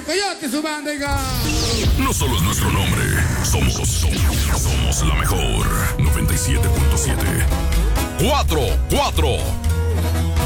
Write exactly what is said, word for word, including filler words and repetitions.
el Coyote y su banda, oiga. No solo es nuestro nombre, somos, somos, somos la mejor. noventa y siete punto siete. Cuatro, cuatro.